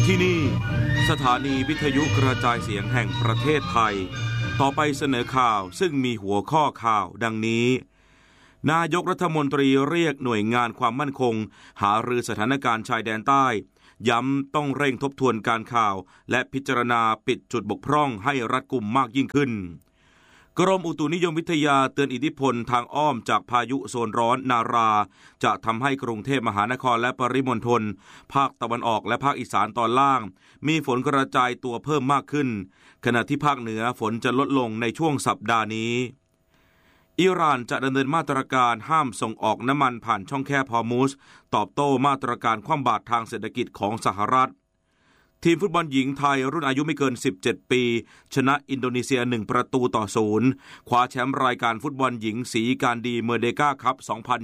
ที่นี่สถานีวิทยุกระจายเสียงแห่งประเทศไทยต่อไปเสนอข่าวซึ่งมีหัวข้อข่าวดังนี้นายกรัฐมนตรีเรียกหน่วยงานความมั่นคงหารือสถานการณ์ชายแดนใต้ย้ำต้องเร่งทบทวนการข่าวและพิจารณาปิดจุดบกพร่องให้รัดกุมมากยิ่งขึ้นกรมอุตุนิยมวิทยาเตือนอิทธิพลทางอ้อมจากพายุโซนร้อนนาราจะทำให้กรุงเทพมหานครและปริมณฑลภาคตะวันออกและภาคอีสานตอนล่างมีฝนกระจายตัวเพิ่มมากขึ้นขณะที่ภาคเหนือฝนจะลดลงในช่วงสัปดาห์นี้อิหร่านจะดำเนินมาตรการห้ามส่งออกน้ำมันผ่านช่องแคบฮอร์มุซตอบโต้มาตรการคว่ำบาตรทางเศรษฐกิจของสหรัฐทีมฟุตบอลหญิงไทยรุ่นอายุไม่เกิน17ปีชนะอินโดนีเซีย1-0คว้าแชมป์รายการฟุตบอลหญิงสีการดีเมอร์เดกาคัพ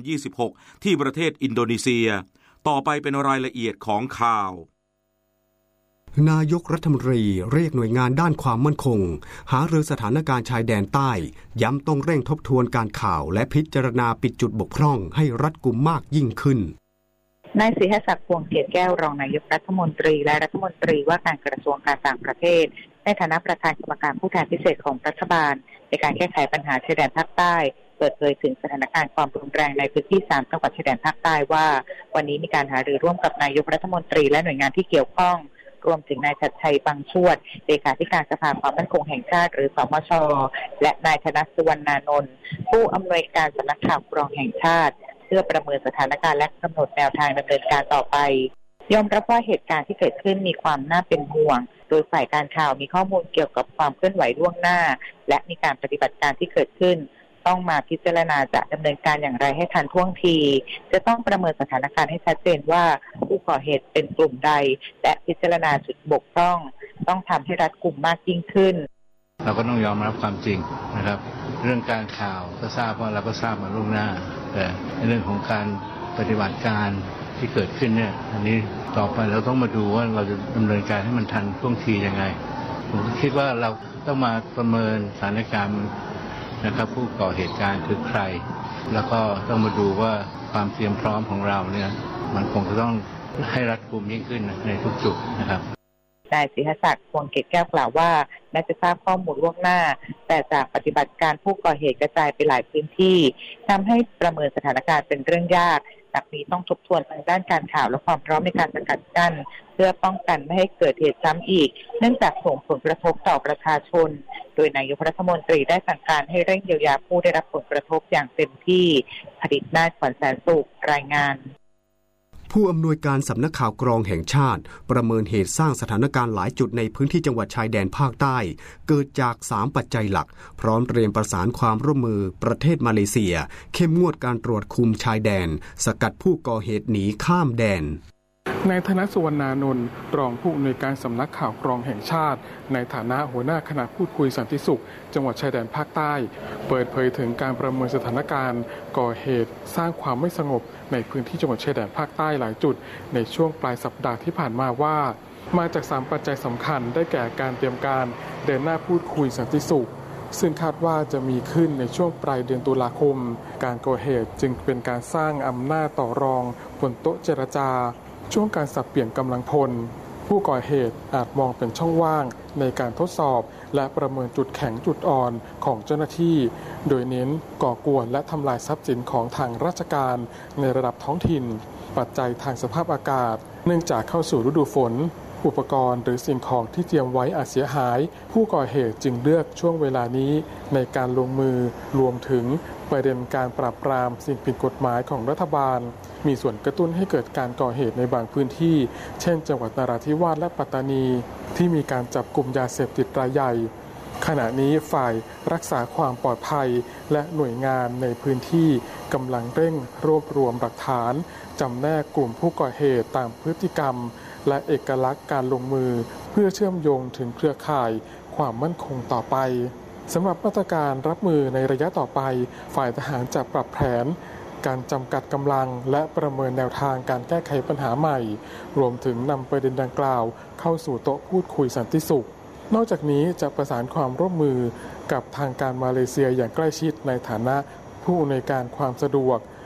2026ที่ประเทศอินโดนีเซียต่อไปเป็นรายละเอียดของข่าวนายกรัฐมนตรีเรียกหน่วยงานด้านความมั่นคงหารือสถานการณ์ชายแดนใต้ย้ำต้องเร่งทบทวนการข่าวและพิจารณาปิดจุดบกพร่องให้รัดกุมมากยิ่งขึ้นนายศรีหศักดิ์ พวงเกตแก้วรองนายกรัฐมนตรีและรัฐมนตรีว่าการกระทรวงการต่างประเทศในฐานะประธานกรรมการผู้แทนพิเศษของรัฐบาลในการแก้ไขปัญหาชายแดนภาคใต้เปิดเผยถึงสถานการณ์ความรุนแรงในพื้นที่3จังหวัดชายแดนภาคใต้ว่าวันนี้มีการหารือร่วมกับนายกรัฐมนตรีและหน่วยงานที่เกี่ยวข้องรวมถึงนายชัดชัยบังชวดเลขาธิการสภาความมั่นคงแห่งชาติหรือสมช.และนายธนสุวรรณานนท์ผู้อำนวยการสำนักข่าวกรองแห่งชาติเพื่อประเมินสถานการณ์และกำหนดแนวทางดำเนินการต่อไปยอมรับว่าเหตุการณ์ที่เกิดขึ้นมีความน่าเป็นห่วงโดยฝ่ายการข่าวมีข้อมูลเกี่ยวกับความเคลื่อนไหวล่วงหน้าและมีการปฏิบัติการที่เกิดขึ้นต้องมาพิจารณาจะดำเนินการอย่างไรให้ทันท่วงทีจะต้องประเมินสถานการณ์ให้ชัดเจนว่าผู้ก่อเหตุเป็นกลุ่มใดและพิจารณาจุดบกพร่องต้องทำให้รัดกุมมากยิ่งขึ้นเราก็ต้องยอมรับความจริงนะครับเรื่องการข่าวก็ทราบว่าเราก็ทราบมาล่วงหน้าแต่ในเรื่องของการปฏิบัติการที่เกิดขึ้นเนี่ยอันนี้ต่อไปเราต้องมาดูว่าเราจะดำเนินการให้มันทันท่วงทียังไงผมคิดว่าเราต้องมาประเมินสถานการณ์นะครับผู้ก่อเหตุการณ์คือใครแล้วก็ต้องมาดูว่าความเตรียมพร้อมของเราเนี่ยมันคงจะต้องให้รัดกุมยิ่งขึ้นในทุกจุดนะครับนายศรีหศักดิ์ พวงเกตแก้วกล่าวว่าแม้จะทราบข้อมูลล่วงหน้าแต่จากปฏิบัติการผู้ก่อเหตุกระจายไปหลายพื้นที่ทำให้ประเมินสถานการณ์เป็นเรื่องยากจากนี้ต้องทบทวนทางด้านการข่าวและความพร้อมในการสกัดกั้นเพื่อป้องกันไม่ให้เกิดเหตุซ้ำอีกเนื่องจากส่งผลกระทบต่อประชาชนโดยนายกรัฐมนตรีได้สั่งการให้เร่งเยียวยาผู้ได้รับผลกระทบอย่างเต็มที่ผลิตนาถ ขวัญแสนสุขรายงานผู้อำนวยการสำนักข่าวกรองแห่งชาติประเมินเหตุสร้างสถานการณ์หลายจุดในพื้นที่จังหวัดชายแดนภาคใต้เกิดจาก3ปัจจัยหลักพร้อมเตรียมประสานความร่วมมือประเทศมาเลเซียเข้มงวดการตรวจคุมชายแดนสกัดผู้ก่อเหตุหนีข้ามแดนนายธนสุวรรณานนท์รองผู้อำนวยการสำนักข่าวกรองแห่งชาติในฐานะหัวหน้าคณะพูดคุยสันติสุขจังหวัดชายแดนภาคใต้เปิดเผยถึงการประเมินสถานการณ์ก่อเหตุสร้างความไม่สงบในพื้นที่จังหวัดชายแดนภาคใต้หลายจุดในช่วงปลายสัปดาห์ที่ผ่านมาว่ามาจาก3ปัจจัยสำคัญได้แก่การเตรียมการเดินหน้าพูดคุยสันติสุขซึ่งคาดว่าจะมีขึ้นในช่วงปลายเดือนตุลาคมการก่อเหตุจึงเป็นการสร้างอำนาจต่อรองบนโต๊ะเจรจาช่วงการสับเปลี่ยนกำลังพลผู้ก่อเหตุอาจมองเป็นช่องว่างในการทดสอบและประเมินจุดแข็งจุดอ่อนของเจ้าหน้าที่โดยเน้นก่อกวนและทำลายทรัพย์สินของทางราชการในระดับท้องถิ่นปัจจัยทางสภาพอากาศเนื่องจากเข้าสู่ฤดูฝนอุปกรณ์หรือสิ่งของที่เตรียมไว้อาจเสียหายผู้ก่อเหตุจึงเลือกช่วงเวลานี้ในการลงมือรวมถึงประเด็นการปราบปรามสิ่งผิดกฎหมายของรัฐบาลมีส่วนกระตุ้นให้เกิดการก่อเหตุในบางพื้นที่เช่นจังหวัดนราธิวาสและปัตตานีที่มีการจับกุมยาเสพติดรายใหญ่ขณะนี้ฝ่ายรักษาความปลอดภัยและหน่วยงานในพื้นที่กำลังเร่งรวบรวมหลักฐานจำแนกกลุ่มผู้ก่อเหตุตามพฤติกรรมและเอกลักษณ์การลงมือเพื่อเชื่อมโยงถึงเครือข่ายความมั่นคงต่อไปสำหรับมาตรการรับมือในระยะต่อไปฝ่ายทหารจะปรับแผนการจำกัดกำลังและประเมินแนวทางการแก้ไขปัญหาใหม่รวมถึงนำประเด็นดังกล่าวเข้าสู่โต๊ะพูดคุยสันติสุขนอกจากนี้จะประสานความร่วมมือกับทางการมาเลเซียอย่างใกล้ชิดในฐานะผู้อำนวยการความสะดวก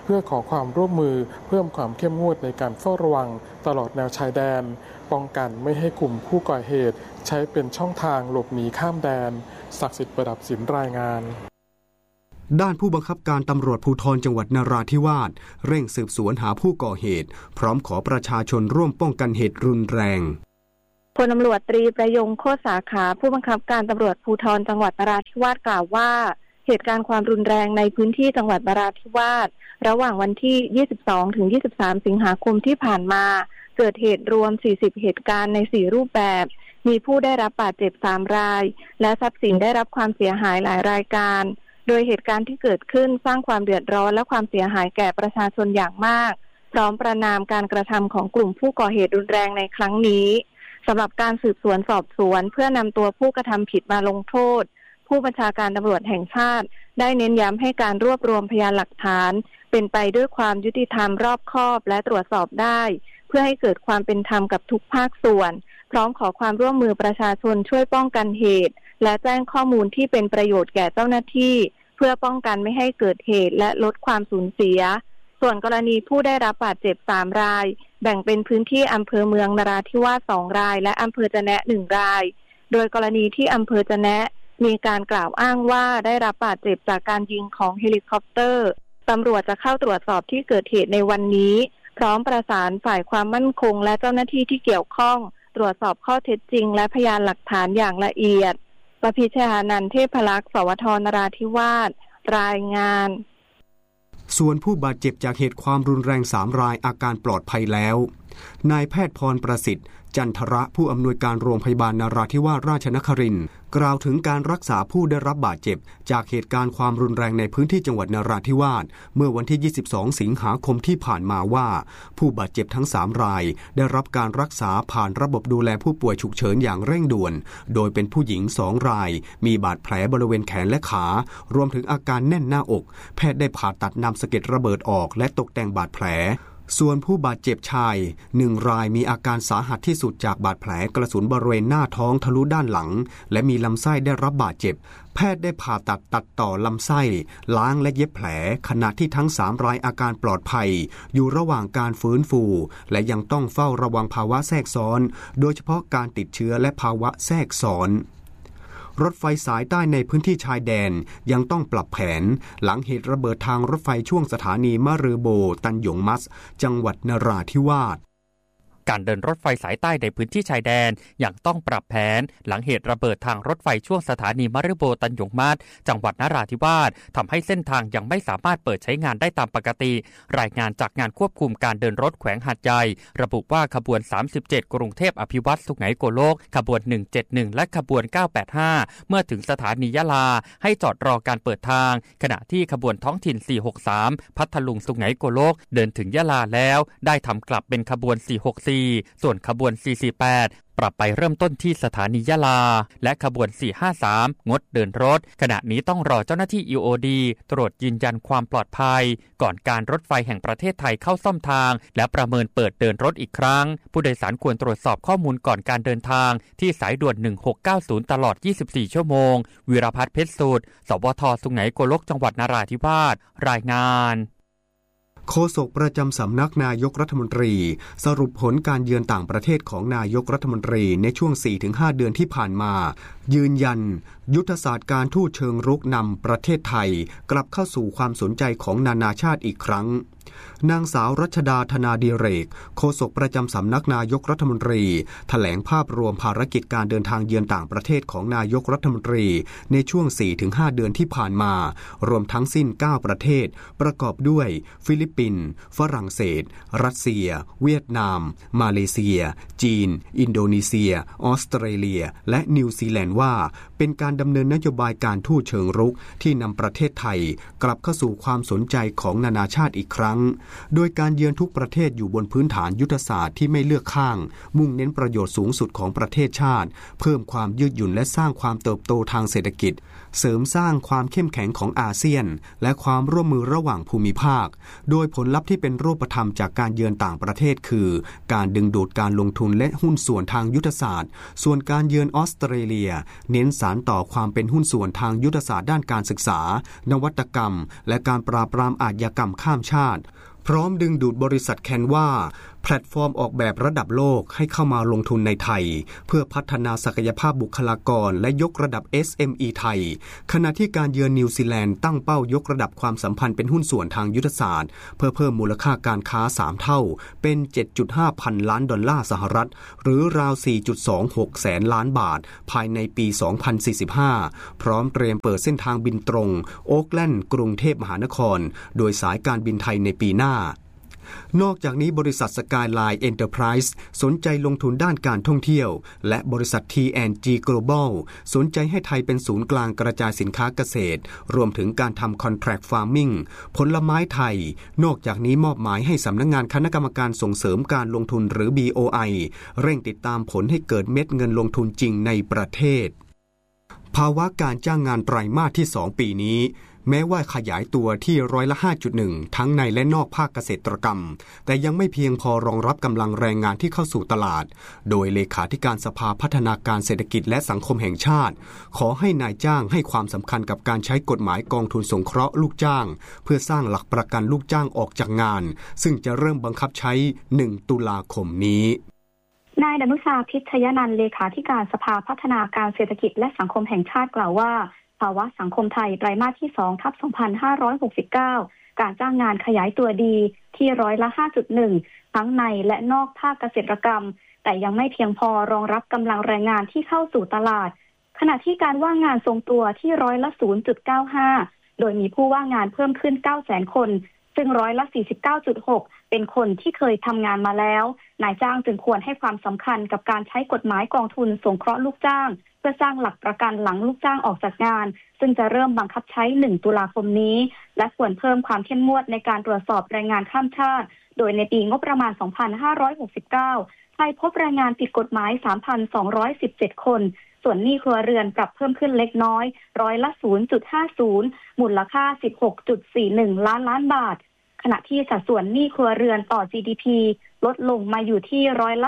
เพื่อขอความร่วมมือเพิ่มความเข้มงวดในการเฝ้าระวังตลอดแนวชายแดนป้องกันไม่ให้กลุ่มผู้ก่อเหตุใช้เป็นช่องทางหลบหนีข้ามแดนศักดิ์สิทธิ์ประดับศิลป์รายงานด้านผู้บังคับการตำรวจภูธรจังหวัดนราธิวาสเร่งสืบสวนหาผู้ก่อเหตุพร้อมขอประชาชนร่วมป้องกันเหตุรุนแรงพลตำรวจตรีประยงโคตรสาขาผู้บังคับการตำรวจภูธรจังหวัดนราธิวาสกล่าวว่าเหตุการณ์ความรุนแรงในพื้นที่จังหวัดนราธิวาสระหว่างวันที่ 22 ถึง 23 สิงหาคมที่ผ่านมาเกิดเหตุรวม 40 เหตุการณ์ใน 4 รูปแบบมีผู้ได้รับบาดเจ็บ 3 รายและทรัพย์สินได้รับความเสียหายหลายรายการโดยเหตุการณ์ที่เกิดขึ้นสร้างความเดือดร้อนและความเสียหายแก่ประชาชนอย่างมากพร้อมประณามการกระทำของกลุ่มผู้ก่อเหตุรุนแรงในครั้งนี้สำหรับการสืบสวนสอบสวนเพื่อนำตัวผู้กระทำผิดมาลงโทษผู้บัญชาการตำรวจแห่งชาติได้เน้นย้ำให้การรวบรวมพยานหลักฐานเป็นไปด้วยความยุติธรรมรอบคอบและตรวจสอบได้เพื่อให้เกิดความเป็นธรรมกับทุกภาคส่วนพร้อมขอความร่วมมือประชาชนช่วยป้องกันเหตุและแจ้งข้อมูลที่เป็นประโยชน์แก่เจ้าหน้าที่เพื่อป้องกันไม่ให้เกิดเหตุและลดความสูญเสียส่วนกรณีผู้ได้รับบาดเจ็บ3 รายแบ่งเป็นพื้นที่อำเภอเมืองนราธิวาส2 รายและอำเภอจะแนะ1 รายโดยกรณีที่อำเภอจะแนะมีการกล่าวอ้างว่าได้รับบาดเจ็บจากการยิงของเฮลิคอปเตอร์ตำรวจจะเข้าตรวจสอบที่เกิดเหตุในวันนี้พร้อมประสานฝ่ายความมั่นคงและเจ้าหน้าที่ที่เกี่ยวข้องตรวจสอบข้อเท็จจริงและพยานหลักฐานอย่างละเอียดประภิชานันท์เทพลักษณ์สวทนราธิวาสรายงานส่วนผู้บาดเจ็บจากเหตุความรุนแรง3 รายอาการปลอดภัยแล้วนายแพทย์พรประสิทธิ์จันทระผู้อำนวยการโรงพยาบาลนราธิวาสราชนครินทร์กล่าวถึงการรักษาผู้ได้รับบาดเจ็บจากเหตุการณ์ความรุนแรงในพื้นที่จังหวัดนราธิวาสเมื่อวันที่ 22 สิงหาคมที่ผ่านมาว่าผู้บาดเจ็บทั้ง3 รายได้รับการรักษาผ่านระบบดูแลผู้ป่วยฉุกเฉินอย่างเร่งด่วนโดยเป็นผู้หญิง2 รายมีบาดแผลบริเวณแขนและขารวมถึงอาการแน่นหน้าอกแพทย์ได้ผ่าตัดนำสะเก็ดระเบิดออกและตกแต่งบาดแผลส่วนผู้บาดเจ็บชาย1 รายมีอาการสาหัสที่สุดจากบาดแผลกระสุนบริเวณหน้าท้องทะลุด้านหลังและมีลำไส้ได้รับบาดเจ็บแพทย์ได้ผ่าตัดต่อลำไส้ล้างและเย็บแผลขณะที่ทั้ง3 รายอาการปลอดภัยอยู่ระหว่างการฟื้นฟูและยังต้องเฝ้าระวังภาวะแทรกซ้อนโดยเฉพาะการติดเชื้อและภาวะแทรกซ้อนรถไฟสายใต้ในพื้นที่ชายแดนยังต้องปรับแผนหลังเหตุระเบิดทางรถไฟช่วงสถานีมะรือโบตันหยงมัสจังหวัดนราธิวาสการเดินรถไฟสายใต้ในพื้นที่ชายแดนยังต้องปรับแผนหลังเหตุระเบิดทางรถไฟช่วงสถานีมะรือโบตันหยงมาศจังหวัดนราธิวาสทำให้เส้นทางยังไม่สามารถเปิดใช้งานได้ตามปกติรายงานจากงานควบคุมการเดินรถแขวงหาดใหญ่ระบุว่าขบวน37กรุงเทพอภิวัตรสุไหงโกลกขบวน171และขบวน985เมื่อถึงสถานียะลาให้จอดรอการเปิดทางขณะที่ขบวนท้องถิ่น463พัทลุงสุไหงโกลกเดินถึงยะลาแล้วได้ทำกลับเป็นขบวน464ส่วนขบวน448ปรับไปเริ่มต้นที่สถานียะลาและขบวน453งดเดินรถขณะนี้ต้องรอเจ้าหน้าที่ EOD ตรวจยืนยันความปลอดภัยก่อนการรถไฟแห่งประเทศไทยเข้าซ่อมทางและประเมินเปิดเดินรถอีกครั้งผู้โดยสารควรตรวจสอบข้อมูลก่อนการเดินทางที่สายด่วน1690ตลอด24ชั่วโมงวีรพัฒน์เพชรสุดสวทสุไหงโกลกจังหวัดนราธิวาสรายงานโฆษกประจำสำนักนายกรัฐมนตรีสรุปผลการเยือนต่างประเทศของนายกรัฐมนตรีในช่วง 4-5 เดือนที่ผ่านมายืนยันยุทธศาสตร์การทูตเชิงรุกนำประเทศไทยกลับเข้าสู่ความสนใจของนานาชาติอีกครั้งนางสาวรัชดาธนาดิเรกโฆษกประจำสำนักนายกรัฐมนตรีแถลงภาพรวมภารกิจการเดินทางเยือนต่างประเทศของนายกรัฐมนตรีในช่วง 4-5 เดือนที่ผ่านมารวมทั้งสิ้น9ประเทศประกอบด้วยฟิลิปปินส์ฝรั่งเศสรัสเซียเวียดนามมาเลเซียจีนอินโดนีเซียออสเตรเลียและนิวซีแลนด์ว่าเป็นการดำเนินนโยบายการทูตเชิงรุกที่นำประเทศไทยกลับเข้าสู่ความสนใจของนานาชาติอีกครั้งรั้งโดยการเยือนทุกประเทศอยู่บนพื้นฐานยุทธศาสตร์ที่ไม่เลือกข้างมุ่งเน้นประโยชน์สูงสุดของประเทศชาติเพิ่มความยืดหยุ่นและสร้างความเติบโตทางเศรษฐกิจเสริมสร้างความเข้มแข็งของอาเซียนและความร่วมมือระหว่างภูมิภาคโดยผลลัพธ์ที่เป็นรูปธรรมจากการเยือนต่างประเทศคือการดึงดูดการลงทุนและหุ้นส่วนทางยุทธศาสตร์ส่วนการเยือนออสเตรเลียเน้นสานต่อความเป็นหุ้นส่วนทางยุทธศาสตร์ด้านการศึกษานวัตกรรมและการปราบปรามอาชญากรรมข้ามชาติพร้อมดึงดูดบริษัทแคนวาแพลตฟอร์มออกแบบระดับโลกให้เข้ามาลงทุนในไทยเพื่อพัฒนาศักยภาพบุคลากรและยกระดับ SME ไทยขณะที่การเยือนนิวซีแลนด์ตั้งเป้ายกระดับความสัมพันธ์เป็นหุ้นส่วนทางยุทธศาสตร์เพื่อเพิ่มมูลค่าการค้า3เท่าเป็น 7.5 พันล้านดอลลาร์สหรัฐหรือราว 4.26 แสนล้านบาทภายในปี 2045 พร้อมเตรียมเปิดเส้นทางบินตรงโอ๊คแลนด์กรุงเทพมหานครโดยสายการบินไทยในปีหน้านอกจากนี้บริษัท Skyline Enterprise สนใจลงทุนด้านการท่องเที่ยวและบริษัท T&G Global สนใจให้ไทยเป็นศูนย์กลางกระจายสินค้าเกษตรรวมถึงการทำ Contract Farming ผลไม้ไทยนอกจากนี้มอบหมายให้สำนักงานคณะกรรมการส่งเสริมการลงทุนหรือ BOI เร่งติดตามผลให้เกิดเม็ดเงินลงทุนจริงในประเทศภาวะการจ้างงานไตรมาสที่2ปีนี้แม้ว่าขยายตัวที่5.1% ทั้งในและนอกภาคเกษตรกรรมแต่ยังไม่เพียงพอรองรับกำลังแรงงานที่เข้าสู่ตลาดโดยเลขาธิการสภาพัฒนาการเศรษฐกิจและสังคมแห่งชาติขอให้นายจ้างให้ความสำคัญกับการใช้กฎหมายกองทุนสงเคราะห์ลูกจ้างเพื่อสร้างหลักประกันลูกจ้างออกจากงานซึ่งจะเริ่มบังคับใช้1 ตุลาคมนี้นายดนุชาพิชยนันท์เลขาธิการสภาพัฒนาการเศรษฐกิจและสังคมแห่งชาติกล่าวว่าภาวะสังคมไทยไตรมาสที่ 2/2569 การจ้างงานขยายตัวดีที่5.1% ทั้งในและนอกภาคเกษตรกรรมแต่ยังไม่เพียงพอรองรับกำลังแรงงานที่เข้าสู่ตลาดขณะที่การว่างงานทรงตัวที่0.95%โดยมีผู้ว่างงานเพิ่มขึ้น 900,000 คนซึ่ง49.6% เป็นคนที่เคยทำงานมาแล้วนายจ้างจึงควรให้ความสำคัญกับการใช้กฎหมายกองทุนสงเคราะห์ลูกจ้างเพื่อสร้างหลักประกันหลังลูกจ้างออกจากงานซึ่งจะเริ่มบังคับใช้1 ตุลาคมนี้และควรเพิ่มความเข้มงวดในการตรวจสอบแรงงานข้ามชาติโดยในปีงบประมาณ 2569 ไทยพบแรงงานผิดกฎหมาย 3,217 คนส่วนหนี้ครัวเรือนปรับเพิ่มขึ้นเล็กน้อย0.50%มูลค่า 16.41 ล้านบาทขณะที่สัดส่วนหนี้ครัวเรือนต่อ GDP ลดลงมาอยู่ที่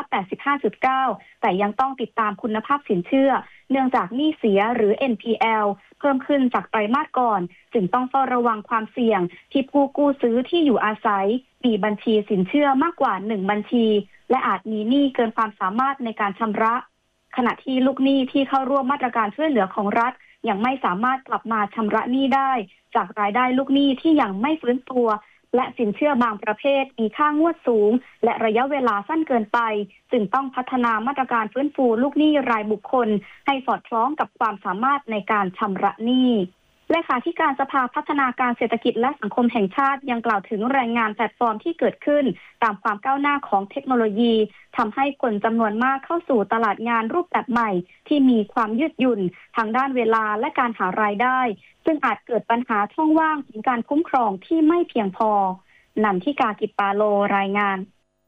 85.9% แต่ยังต้องติดตามคุณภาพสินเชื่อเนื่องจากหนี้เสียหรือ NPL เพิ่มขึ้นจากไตรมาสก่อนจึงต้องเฝ้าระวังความเสี่ยงที่ผู้กู้ซื้อที่อยู่อาศัยมีบัญชีสินเชื่อมากกว่า1บัญชีและอาจมีหนี้เกินความสามารถในการชำระขณะที่ลูกหนี้ที่เข้าร่วมมาตรการช่วยเหลือของรัฐยังไม่สามารถกลับมาชำระหนี้ได้จากรายได้ลูกหนี้ที่ยังไม่ฟื้นตัวและสินเชื่อบางประเภทมีค่างวดสูงและระยะเวลาสั้นเกินไปจึงต้องพัฒนามาตรการฟื้นฟูลูกหนี้รายบุคคลให้สอดคล้องกับความสามารถในการชำระหนี้เลขาธิการสภาพัฒนาการเศรษฐกิจและสังคมแห่งชาติยังกล่าวถึงแรงงานแพลตฟอร์มที่เกิดขึ้นตามความก้าวหน้าของเทคโนโลยีทำให้คนจำนวนมากเข้าสู่ตลาดงานรูปแบบใหม่ที่มีความยืดหยุ่นทางด้านเวลาและการหารายได้ซึ่งอาจเกิดปัญหาช่องว่างของการคุ้มครองที่ไม่เพียงพอนันทิกากิปปาโลรายงาน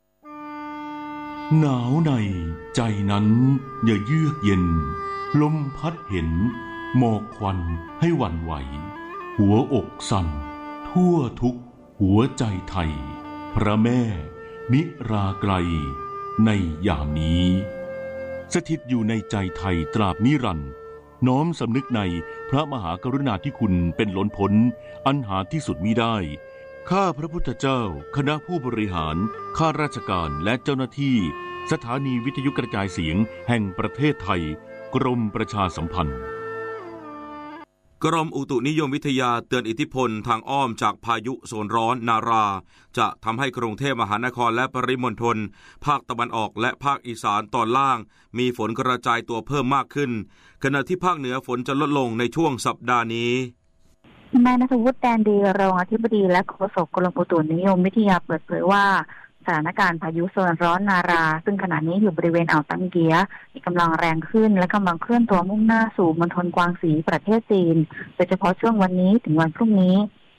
หนาวในใจนั้นอย่าเยือกเย็นลมพัดเห็นหมอกควันให้หวั่นไหวหัวอกสั่นทั่วทุกหัวใจไทยพระแม่นิราไกลในยามนี้สถิตอยู่ในใจไทยตราบนิรันดร์น้อมสำนึกในพระมหากรุณาธิคุณเป็นล้นพ้นอันหาที่สุดมิได้ข้าพระพุทธเจ้าคณะผู้บริหารข้าราชการและเจ้าหน้าที่สถานีวิทยุกระจายเสียงแห่งประเทศไทยกรมประชาสัมพันธ์กรมอุตุนิยมวิทยาเตือนอิทธิพลทางอ้อมจากพายุโซนร้อนนาราจะทำให้กรุงเทพมหานครและปริมณฑลภาคตะวันออกและภาคอีสานตอนล่างมีฝนกระจายตัวเพิ่มมากขึ้นขณะที่ภาคเหนือฝนจะลดลงในช่วงสัปดาห์นี้นายณัฐวุฒิแดนดีรองอธิบดีและโฆษกกรมอุตุนิยมวิทยาเปิดเผยว่าสถานการณ์พายุโซนร้อนนาราซึ่งขณะนี้อยู่บริเวณอ่าวตังเกียมีกำลังแรงขึ้นและกำลังเคลื่อนตัวมุ่งหน้าสู่มณฑลกวางสีประเทศจีนโดยเฉพาะช่วงวันนี้ถึงวันพรุ่งนี้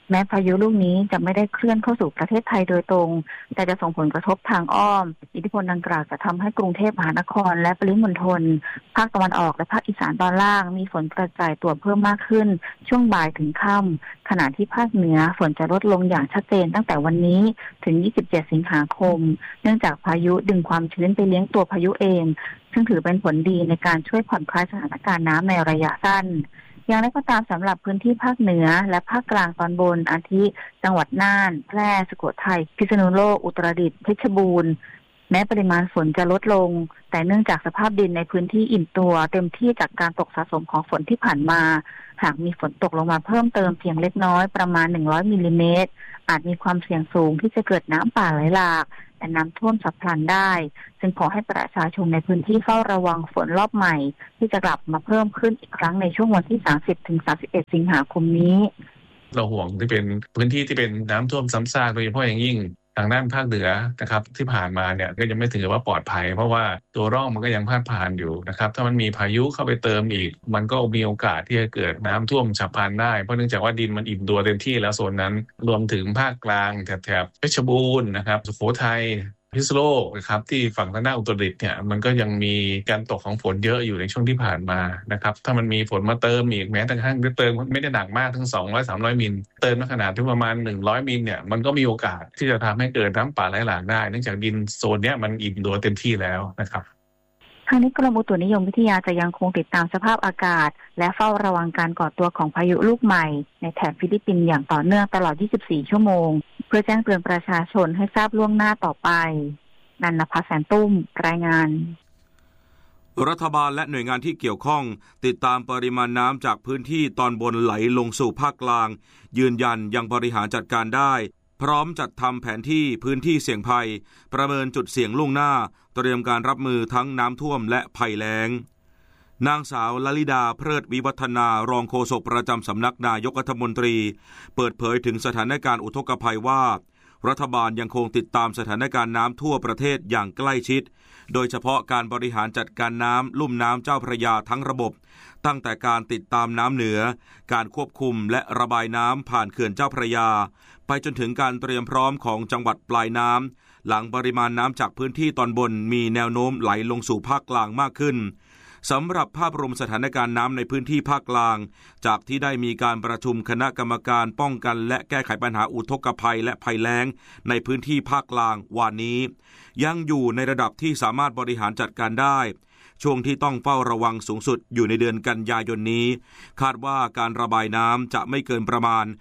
แม้พายุลูกนี้จะไม่ได้เคลื่อนเข้าสู่ประเทศไทยโดยตรงแต่จะส่งผลกระทบทางอ้อมอิทธิพลดังกล่าวจะทำให้กรุงเทพมหานครและปริมณฑลภาคตะวันออกและภาคอีสานตอนล่างมีฝนกระจายตัวเพิ่มมากขึ้นช่วงบ่ายถึงค่ำขณะที่ภาคเหนือฝนจะลดลงอย่างชัดเจนตั้งแต่วันนี้ถึง27สิงหาคมเนื่องจากพายุดึงความชื้นไปเลี้ยงตัวพายุเองซึ่งถือเป็นผลดีในการช่วยผ่อนคลายสถานการณ์น้ำในระยะสั้นอย่างไรก็ตามสำหรับพื้นที่ภาคเหนือและภาคกลางตอนบนอาทิจังหวัดน่านแพร่สุโขทัยพิษณุโลกอุตรดิตถ์เพชรบูรณ์แม้ปริมาณฝนจะลดลงแต่เนื่องจากสภาพดินในพื้นที่อิ่มตัวเต็มที่จากการตกสะสมของฝนที่ผ่านมาหากมีฝนตกลงมาเพิ่มเติมเพียงเล็กน้อยประมาณ100มิลลิเมตรอาจมีความเสี่ยงสูงที่จะเกิดน้ำป่าไหลหลากและน้ำท่วมฉับพลันได้จึงขอให้ประชาชนในพื้นที่เฝ้าระวังฝนรอบใหม่ที่จะกลับมาเพิ่มขึ้นอีกครั้งในช่วงวันที่30ถึง31สิงหาคมนี้เราห่วงที่เป็นพื้นที่ที่เป็นน้ำท่วมซ้ำซากโดยเฉพาะอย่างยิ่งทางด้านภาคเหนือนะครับที่ผ่านมาเนี่ยก็ยังไม่ถือว่าปลอดภัยเพราะว่าตัวร่องมันก็ยังพาดผ่านอยู่นะครับถ้ามันมีพายุเข้าไปเติมอีกมันก็มีโอกาสที่จะเกิดน้ำท่วมฉับพลันได้เพราะเนื่องจากว่าดินมันอิ่มตัวเต็มที่แล้วโซนนั้นรวมถึงภาคกลางแถบเพชรบูรณ์นะครับสุโขทัยพิษณุโลกนะครับที่ฝั่งทางด้านอุตรดิตถ์เนี่ยมันก็ยังมีการตกของฝนเยอะอยู่ในช่วงที่ผ่านมานะครับถ้ามันมีฝนมาเติมอีกแม้แต่กระทั่งเติมไม่ได้หนักมากถึง200-300มิลเติมในขนาดที่ประมาณ100มิลเนี่ยมันก็มีโอกาสที่จะทำให้เกิดน้ำป่าไหลหลากได้เนื่องจากดินโซนเนี้ยมันอิ่มตัวเต็มที่แล้วนะครับทางนี้กรมอุตุนิยมวิทยาจะยังคงติดตามสภาพอากาศและเฝ้าระวังการก่อตัวของพายุลูกใหม่ในแถบฟิลิปปินส์อย่างต่อเนื่องตลอด24ชั่วโมงเพื่อแจ้งเตือนประชาชนให้ทราบล่วงหน้าต่อไปนันนภาแสนตุ้มรายงานรัฐบาลและหน่วยงานที่เกี่ยวข้องติดตามปริมาณน้ำจากพื้นที่ตอนบนไหลลงสู่ภาคกลางยืนยันยังบริหารจัดการได้พร้อมจัดทำแผนที่พื้นที่เสี่ยงภัยประเมินจุดเสี่ยงล่วงหน้าเตรียมการรับมือทั้งน้ำท่วมและภัยแล้งนางสาวลลิดาเพลิดวิวัฒนารองโฆษกประจำสำนักนายกรัฐมนตรีเปิดเผยถึงสถานการณ์อุทกภัยว่ารัฐบาลยังคงติดตามสถานการณ์น้ำทั่วประเทศอย่างใกล้ชิดโดยเฉพาะการบริหารจัดการน้ำลุ่มน้ำเจ้าพระยาทั้งระบบตั้งแต่การติดตามน้ำเหนือการควบคุมและระบายน้ำผ่านเขื่อนเจ้าพระยาไปจนถึงการเตรียมพร้อมของจังหวัดปลายน้ำหลังปริมาณน้ำจากพื้นที่ตอนบนมีแนวโน้มไหลลงสู่ภาคกลางมากขึ้นสำหรับภาพรวมสถานการณ์น้ำในพื้นที่ภาคกลางจากที่ได้มีการประชุมคณะกรรมการป้องกันและแก้ไขปัญหาอุทกภัยและภัยแล้งในพื้นที่ภาคกลางวันนี้ยังอยู่ในระดับที่สามารถบริหารจัดการได้ช่วงที่ต้องเฝ้าระวังสูงสุดอยู่ในเดือนกันยายนนี้คาดว่าการระบายน้ำจะไม่เกินประมาณ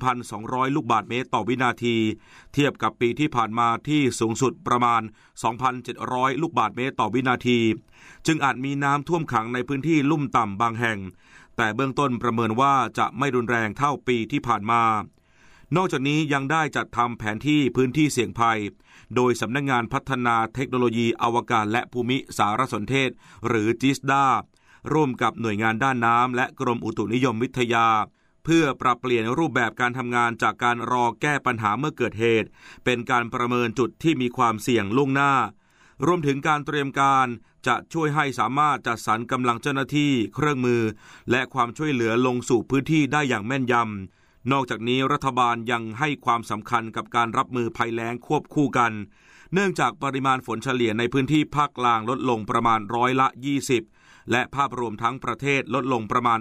1,200 ลูกบาศก์เมตรต่อวินาทีเทียบกับปีที่ผ่านมาที่สูงสุดประมาณ 2,700 ลูกบาศก์เมตรต่อวินาทีจึงอาจมีน้ำท่วมขังในพื้นที่ลุ่มต่ำบางแห่งแต่เบื้องต้นประเมินว่าจะไม่รุนแรงเท่าปีที่ผ่านมานอกจากนี้ยังได้จัดทำแผนที่พื้นที่เสี่ยงภัยโดยสำนักงานพัฒนาเทคโนโลยีอวกาศและภูมิสารสนเทศหรือจิสดาร่วมกับหน่วยงานด้านน้ำและกรมอุตุนิยมวิทยาเพื่อปรับเปลี่ยนรูปแบบการทำงานจากการรอแก้ปัญหาเมื่อเกิดเหตุเป็นการประเมินจุดที่มีความเสี่ยงล่วงหน้ารวมถึงการเตรียมการจะช่วยให้สามารถจัดสรรกำลังเจ้าหน้าที่เครื่องมือและความช่วยเหลือลงสู่พื้นที่ได้อย่างแม่นยำนอกจากนี้รัฐบาลยังให้ความสำคัญกับการรับมือภัยแล้งควบคู่กันเนื่องจากปริมาณฝนเฉลี่ยในพื้นที่ภาคกลางลดลงประมาณ20%และภาพรวมทั้งประเทศลดลงประมาณ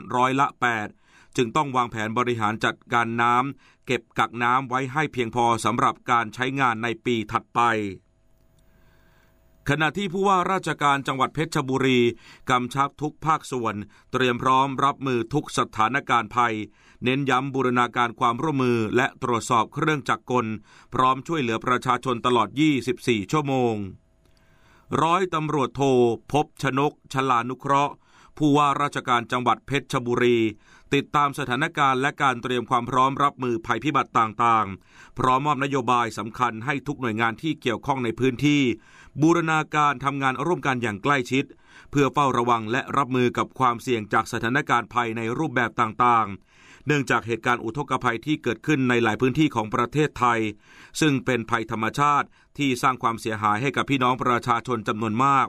8%จึงต้องวางแผนบริหารจัดการน้ำเก็บกักน้ำไว้ให้เพียงพอสำหรับการใช้งานในปีถัดไปขณะที่ผู้ว่าราชการจังหวัดเพชรบุรีกำชับทุกภาคส่วนเตรียมพร้อมรับมือทุกสถานการณ์ภัยเน้นย้ำบูรณาการความร่วมมือและตรวจสอบเครื่องจักรกลพร้อมช่วยเหลือประชาชนตลอด24ชั่วโมงร้อยตำรวจโทภพชนกชลานุเคราะห์ผู้ว่าราชการจังหวัดเพชรบุรีติดตามสถานการณ์และการเตรียมความพร้อมรับมือภัยพิบัติต่างๆพร้อมมอบนโยบายสำคัญให้ทุกหน่วยงานที่เกี่ยวข้องในพื้นที่บูรณาการทำงานร่วมกันอย่างใกล้ชิดเพื่อเฝ้าระวังและรับมือกับความเสี่ยงจากสถานการณ์ภัยในรูปแบบต่างๆเนื่องจากเหตุการณ์อุทกภัยที่เกิดขึ้นในหลายพื้นที่ของประเทศไทยซึ่งเป็นภัยธรรมชาติที่สร้างความเสียหายให้กับพี่น้องประชาชนจำนวนมาก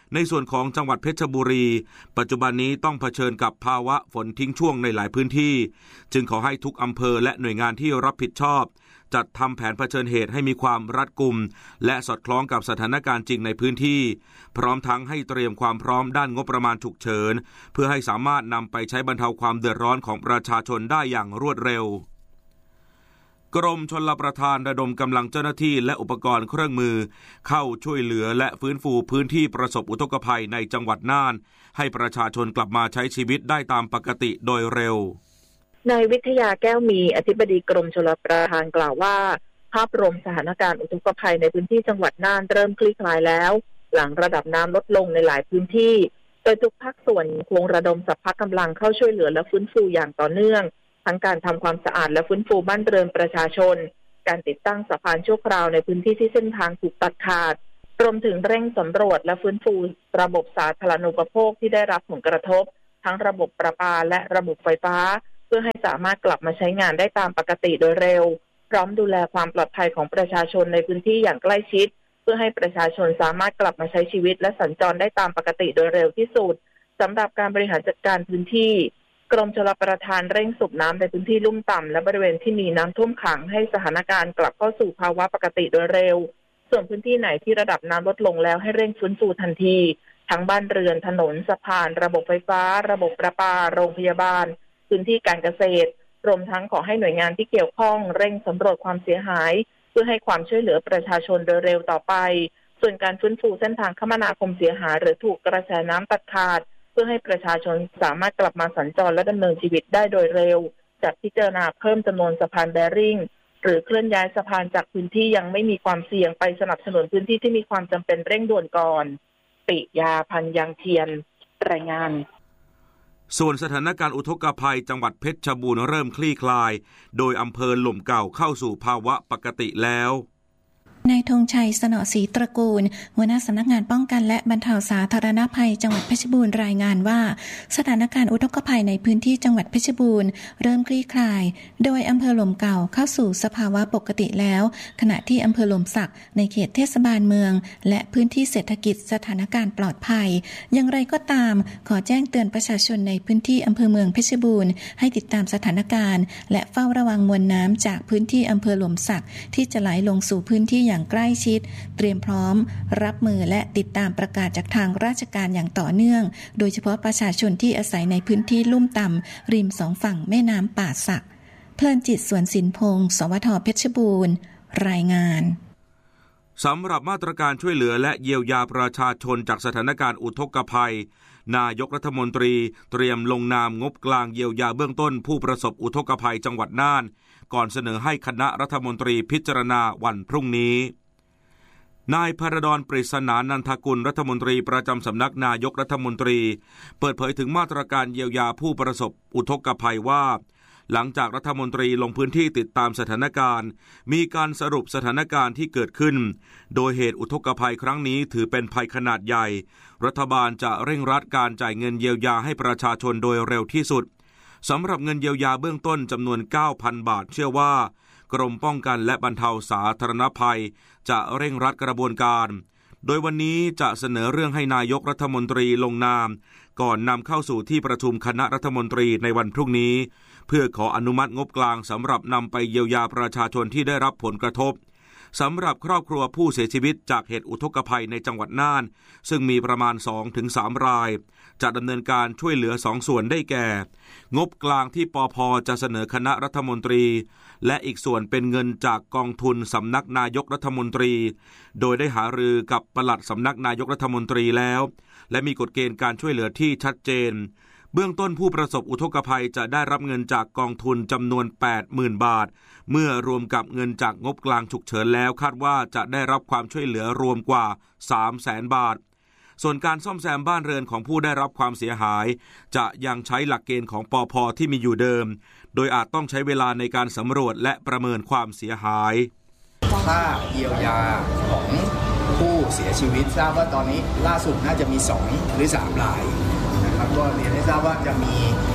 ในส่วนของจังหวัดเพชรบุรีปัจจุบันนี้ต้องเผชิญกับภาวะฝนทิ้งช่วงในหลายพื้นที่จึงขอให้ทุกอำเภอและหน่วยงานที่รับผิดชอบจัดทำแผนเผชิญเหตุให้มีความรัดกุมและสอดคล้องกับสถานการณ์จริงในพื้นที่พร้อมทั้งให้เตรียมความพร้อมด้านงบประมาณฉุกเฉินเพื่อให้สามารถนำไปใช้บรรเทาความเดือดร้อนของประชาชนได้อย่างรวดเร็วกรมชลประทานระดมกำลังเจ้าหน้าที่และอุปกรณ์เครื่องมือเข้าช่วยเหลือและฟื้นฟูพื้นที่ประสบอุทกภัยในจังหวัดน่านให้ประชาชนกลับมาใช้ชีวิตได้ตามปกติโดยเร็วนายวิทยาแก้วมีอธิบดีกรมชลประทานกล่าวว่าภาพรวมสถานการณ์อุทกภัยในพื้นที่จังหวัดน่านเริ่มคลี่คลายแล้วหลังระดับน้ำลดลงในหลายพื้นที่โดยทุกภาคส่วนคงระดมสรรพกำลังเข้าช่วยเหลือและฟื้นฟูอย่างต่อเนื่องทั้งการทำความสะอาดและฟื้นฟูบ้านเรือนประชาชนการติดตั้งสะพานชั่วคราวในพื้นที่ที่เส้นทางถูกตัดขาดรวมถึงเร่งสำรวจและฟื้นฟูระบบสาธารณูปโภคที่ได้รับผลกระทบทั้งระบบประปาและระบบไฟฟ้าเพื่อให้สามารถกลับมาใช้งานได้ตามปกติโดยเร็วพร้อมดูแลความปลอดภัยของประชาชนในพื้นที่อย่างใกล้ชิดเพื่อให้ประชาชนสามารถกลับมาใช้ชีวิตและสัญจรได้ตามปกติโดยเร็วที่สุดสำหรับการบริหารจัดการพื้นที่กรมชลประทานเร่งสูบน้ำในพื้นที่ลุ่มต่ำและบริเวณที่มีน้ำท่วมขังให้สถานการณ์กลับเข้าสู่ภาวะปกติโดยเร็วส่วนพื้นที่ไหนที่ระดับน้ำลดลงแล้วให้เร่งฟื้นฟูทันทีทั้งบ้านเรือนถนนสะพานระบบไฟฟ้าระบบประปาโรงพยาบาลพื้นที่การเกษตรรวมทั้งขอให้หน่วยงานที่เกี่ยวข้องเร่งสำรวจความเสียหายเพื่อให้ความช่วยเหลือประชาชนโดยเร็วต่อไปส่วนการฟื้นฟูเส้นทางคมนาคมเสียหายหรือถูกกระแสน้ำตัดขาดเพื่อให้ประชาชนสามารถกลับมาสัญจรและดำเนินชีวิตได้โดยเร็วจัดพิจารณาเพิ่มจำนวนสะพานแบริ่งหรือเคลื่อนย้ายสะพานจากพื้นที่ยังไม่มีความเสี่ยงไปสนับสนุนพื้นที่ที่มีความจำเป็นเร่งด่วนก่อนปิยาพันธ์ยังเทียนรายงานส่วนสถานการณ์อุทกภัยจังหวัดเพชรบูรณ์เริ่มคลี่คลายโดยอำเภอหล่มเก่าเข้าสู่ภาวะปกติแล้วนายธงชัยสนอศรีตระกูลหัวหน้าสำนักงานป้องกันและบรรเทาสาธารณภัยจังหวัดเพชรบูรณ์รายงานว่าสถานการณ์อุทกภัยในพื้นที่จังหวัดเพชรบูรณ์เริ่มคลี่คลายโดยอำเภอหล่มเก่าเข้าสู่สภาวะปกติแล้วขณะที่อำเภอหล่มสักในเขตเทศบาลเมืองและพื้นที่เศรษฐกิจสถานการณ์ปลอดภัยอย่างไรก็ตามขอแจ้งเตือนประชาชนในพื้นที่อำเภอเมืองเพชรบูรณ์ให้ติดตามสถานการณ์และเฝ้าระวังมวลน้ำจากพื้นที่อำเภอหล่มสักที่จะไหลลงสู่พื้นที่อย่างใกล้ชิดเตรียมพร้อมรับมือและติดตามประกาศจากทางราชการอย่างต่อเนื่องโดยเฉพาะประชาชนที่อาศัยในพื้นที่ลุ่มต่ำริมสองฝั่งแม่น้ำป่าสักเพลินจิตสวนสินพงศ์สวท.เพชรบูรณ์รายงานสำหรับมาตรการช่วยเหลือและเยียวยาประชาชนจากสถานการณ์อุทกภัยนายกรัฐมนตรีเตรียมลงนามงบกลางเยียวยาเบื้องต้นผู้ประสบอุทกภัยจังหวัดน่านก่อนเสนอให้คณะรัฐมนตรีพิจารณาวันพรุ่งนี้นายพรดล ปริศนานันทกุลรัฐมนตรีประจำสำนักนายกรัฐมนตรีเปิดเผยถึงมาตรการเยียวยาผู้ประสบอุทกภัยว่าหลังจากรัฐมนตรีลงพื้นที่ติดตามสถานการณ์มีการสรุปสถานการณ์ที่เกิดขึ้นโดยเหตุอุทกภัยครั้งนี้ถือเป็นภัยขนาดใหญ่รัฐบาลจะเร่งรัดการจ่ายเงินเยียวยาให้ประชาชนโดยเร็วที่สุดสำหรับเงินเยียวยาเบื้องต้นจำนวน 9,000 บาทเชื่อว่ากรมป้องกันและบรรเทาสาธารณภัยจะเร่งรัดกระบวนการโดยวันนี้จะเสนอเรื่องให้นายกรัฐมนตรีลงนามก่อนนำเข้าสู่ที่ประชุมคณะรัฐมนตรีในวันพรุ่งนี้เพื่อขออนุมัติงบกลางสำหรับนำไปเยียวยาประชาชนที่ได้รับผลกระทบสำหรับครอบครัวผู้เสียชีวิตจากเหตุอุทกภัยในจังหวัดน่านซึ่งมีประมาณ 2-3 รายจะดำเนินการช่วยเหลือ2ส่วนได้แก่งบกลางที่ปภ.จะเสนอคณะรัฐมนตรีและอีกส่วนเป็นเงินจากกองทุนสำนักนายกรัฐมนตรีโดยได้หารือกับปลัดสำนักนายกรัฐมนตรีแล้วและมีกฎเกณฑ์การช่วยเหลือที่ชัดเจนเบื้องต้นผู้ประสบอุทกภัยจะได้รับเงินจากกองทุนจำนวน 80,000 บาทเมื่อรวมกับเงินจากงบกลางฉุกเฉินแล้วคาดว่าจะได้รับความช่วยเหลือรวมกว่า 300,000 บาทส่วนการซ่อมแซมบ้านเรือนของผู้ได้รับความเสียหายจะยังใช้หลักเกณฑ์ของปภ.ที่มีอยู่เดิมโดยอาจต้องใช้เวลาในการสำรวจและประเมินความเสียหายค่าเยียวยาของผู้เสียชีวิตทราบว่าตอนนี้ล่าสุดน่าจะมี2หรือ3รายนะครับก็เรียนให้ทราบว่าจะมี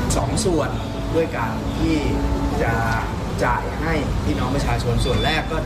2ส่วนด้วยกันที่จะจ่ายให้พี่น้องประชาชนส่วนแรกก็จะขอ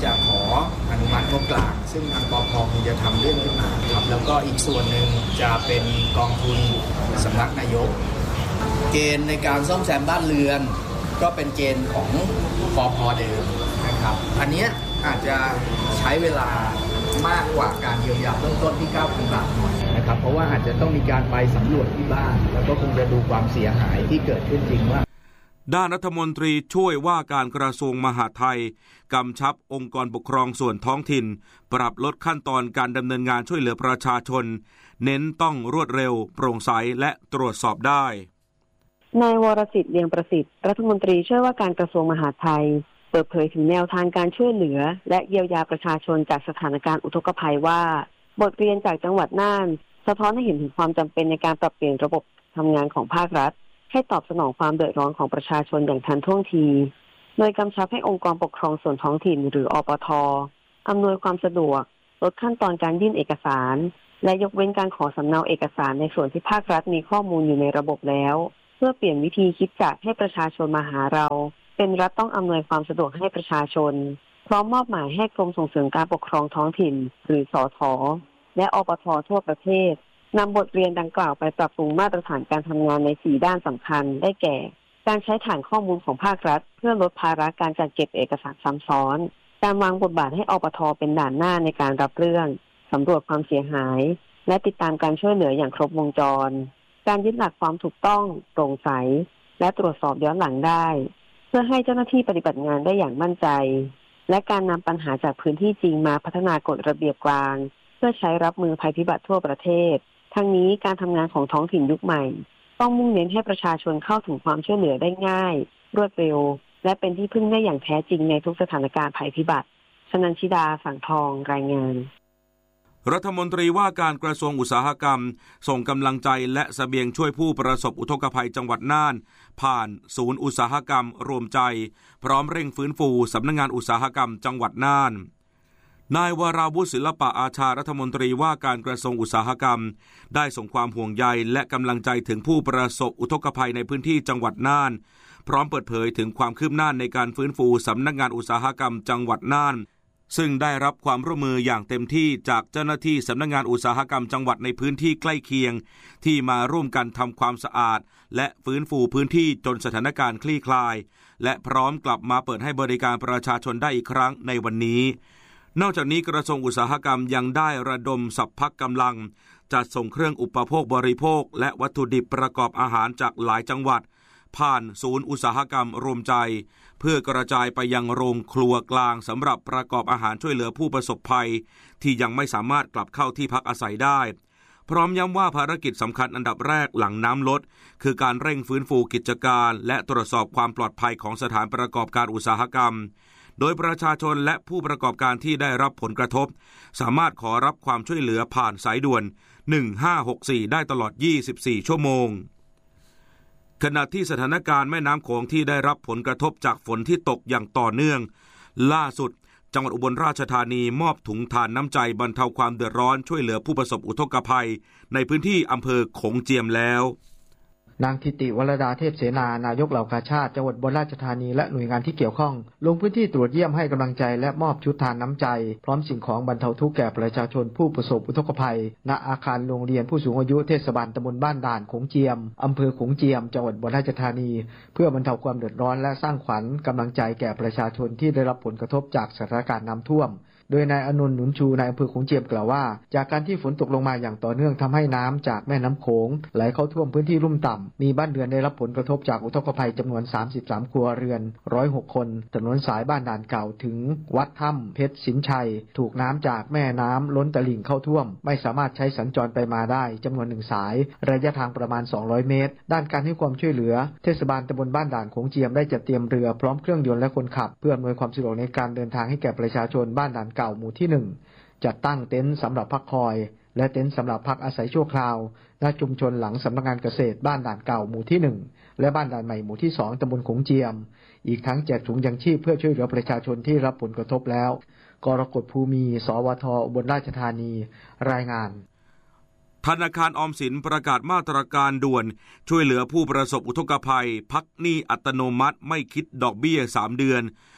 อนุมัติงบกลางซึ่งทางปภ.คงจะทำเรื่องขึ้นมาครับแล้วก็อีกส่วนหนึ่งจะเป็นกองทุนสำนักนายกเกณฑ์ในการซ่อมแซมบ้านเรือนก็เป็นเกณฑ์ของปภ.เดิมนะครับอันนี้อาจจะใช้เวลามากกว่าการเยียวยาเบื้องต้นที่ 9,000 บาทหน่อยนะครับเพราะว่าอาจจะต้องมีการไปสำรวจที่บ้านแล้วก็คงจะดูความเสียหายที่เกิดขึ้นจริงว่าด้านรัฐมนตรีช่วยว่าการกระทรวงมหาดไทยกำชับองค์กรปกครองส่วนท้องถิ่นปรับลดขั้นตอนการดำเนินงานช่วยเหลือประชาชนเน้นต้องรวดเร็วโปร่งใสและตรวจสอบได้นายวรสิทธิ์เลียงประสิทธิ์รัฐมนตรีช่วยว่าการกระทรวงมหาดไทยเปิดเผยถึงแนวทางการช่วยเหลือและเยียวยาประชาชนจากสถานการณ์อุทกภัยว่าบทเรียนจากจังหวัดน่านสะท้อนให้เห็นถึงความจำเป็นในการปรับเปลี่ยนระบบทำงานของภาครัฐให้ตอบสนองความเดือดร้อนของประชาชนอย่างทันท่วงทีโดยกำชับให้องค์กรปกครองส่วนท้องถิ่นหรืออปท.อำนวยความสะดวกลดขั้นตอนการยื่นเอกสารและยกเว้นการขอสำเนาเอกสารในส่วนที่ภาครัฐมีข้อมูลอยู่ในระบบแล้วเพื่อเปลี่ยนวิธีคิดจากให้ประชาชนมาหาเราเป็นรัฐต้องอำนวยความสะดวกให้ประชาชนพร้อมมอบหมายให้กรมส่งเสริมการปกครองท้องถิ่นหรือสท.และอปท.ทั่วประเทศนำบทเรียนดังกล่าวไปปรับปรุงมาตรฐานการทำงานใน4ด้านสำคัญได้แก่การใช้ฐานข้อมูลของภาครัฐเพื่อลดภาระการจัดเก็บเอกสารซ้ำซ้อนการวางบทบาทให้อปท.เป็นด่านหน้าในการรับเรื่องสำรวจความเสียหายและติดตามการช่วยเหลืออย่างครบวงจรการยึดหลักความถูกต้องโปร่งใสและตรวจสอบย้อนหลังได้เพื่อให้เจ้าหน้าที่ปฏิบัติงานได้อย่างมั่นใจและการนำปัญหาจากพื้นที่จริงมาพัฒนากฎระเบียบกลางเพื่อใช้รับมือภัยพิบัติทั่วประเทศทั้งนี้การทำงานของท้องถิ่นยุคใหม่ต้องมุ่งเน้นให้ประชาชนเข้าถึงความช่วยเหลือได้ง่ายรวดเร็วและเป็นที่พึ่งได้อย่างแท้จริงในทุกสถานการณ์ภัยพิบัติชนันชิดาสังทองรายงานรัฐมนตรีว่าการกระทรวงอุตสาหกรรมส่งกำลังใจและเสบียงช่วยผู้ประสบอุทกภัยจังหวัดน่านผ่านศูนย์อุตสาหกรรมรวมใจพร้อมเร่งฟื้นฟูสำนักงานอุตสาหกรรมจังหวัดน่านนายวราวุฒิศิลปะอาชารัฐมนตรีว่าการกระทรวงอุตสาหกรรมได้ส่งความห่วงใยและกำลังใจถึงผู้ประสบอุทกภัยในพื้นที่จังหวัดน่านพร้อมเปิดเผยถึงความคืบหน้าในการฟื้นฟูสำนักงานอุตสาหกรรมจังหวัดน่านซึ่งได้รับความร่วมมืออย่างเต็มที่จากเจ้าหน้าที่สำนักงานอุตสาหกรรมจังหวัดในพื้นที่ใกล้เคียงที่มาร่วมกันทำความสะอาดและฟื้นฟูพื้นที่จนสถานการณ์คลี่คลายและพร้อมกลับมาเปิดให้บริการประชาชนได้อีกครั้งในวันนี้นอกจากนี้กระทรวงอุตสาหกรรมยังได้ระดมสรรพกำลังจัดส่งเครื่องอุปโภคบริโภคและวัตถุดิบประกอบอาหารจากหลายจังหวัดผ่านศูนย์อุตสาหกรรมรวมใจเพื่อกระจายไปยังโรงครัวกลางสำหรับประกอบอาหารช่วยเหลือผู้ประสบภัยที่ยังไม่สามารถกลับเข้าที่พักอาศัยได้พร้อมย้ำว่าภารกิจสำคัญอันดับแรกหลังน้ำลดคือการเร่งฟื้นฟูกิจการและตรวจสอบความปลอดภัยของสถานประกอบการอุตสาหกรรมโดยประชาชนและผู้ประกอบการที่ได้รับผลกระทบสามารถขอรับความช่วยเหลือผ่านสายด่วน1564ได้ตลอด24ชั่วโมงขณะที่สถานการณ์แม่น้ำโขงที่ได้รับผลกระทบจากฝนที่ตกอย่างต่อเนื่องล่าสุดจังหวัดอุบลราชธานีมอบถุงทานน้ำใจบรรเทาความเดือดร้อนช่วยเหลือผู้ประสบอุทกภัยในพื้นที่อำเภอโขงเจียมแล้วนางทิติวรดาเทพเสนานายกเหล่ากาชาติจังหวัดอุบลราชธานีและหน่วยงานที่เกี่ยวข้องลงพื้นที่ตรวจเยี่ยมให้กำลังใจและมอบชุดทานน้ำใจพร้อมสิ่งของบรรเทาทุกข์แก่ประชาชนผู้ประสบอุทกภัยณอาคารโรงเรียนผู้สูงอายุเทศบาลตำบลบ้านด่านโขงเจียมอำเภอโขงเจียมจังหวัดอุบลราชธานีเพื่อบรรเทาความเดือดร้อนและสร้างขวัญกำลังใจแก่ประชาชนที่ได้รับผลกระทบจากสถานการณ์น้ำท่วมโดยนายอนนท์หนุนชูนายอำเภอโขงเจียมกล่าวว่าจากการที่ฝนตกลงมาอย่างต่อเนื่องทำให้น้ำจากแม่น้ำโขงไหลเข้าท่วมพื้นที่ลุ่มต่ำมีบ้านเรือนได้รับผลกระทบจากอุทกภัยจำนวน33ครัวเรือน106คนถนนสายบ้านด่านเก่าถึงวัดถ้ำเพชรสินชัยถูกน้ำจากแม่น้ำล้นตลิ่งเข้าท่วมไม่สามารถใช้สัญจรไปมาได้จำนวน1สายระยะทางประมาณ200เมตรด้านการให้ความช่วยเหลือเทศบาลตำบลบ้านด่านโขงเจียมได้จัดเตรียมเรือพร้อมเครื่องยนต์และคนขับเพื่ออำนวยความสะดวกในการเดินทางให้แก่ประชาชนบ้านด่านเก่าหมู่ที่1จัดตั้งเต็นท์สำหรับพักคอยและเต็นท์สำหรับพักอาศัยชั่วคราวณชุมชนหลังสำนักงานเกษตรบ้านด่านเก่าหมู่ที่1และบ้านด่านใหม่หมู่ที่2ตำบลโขงเจียมอีกทั้งแจกถุงยังชีพเพื่อช่วยเหลือประชาชนที่รับผลกระทบแล้วกรกฎภูมิสวทอุบลราชธานีรายงานธนาคารออมสินประกาศมาตรการด่วนช่วยเหลือผู้ประสบอุทกภัยพักหนี้อัตโนมัติไม่คิดดอกเบี้ย3เดือน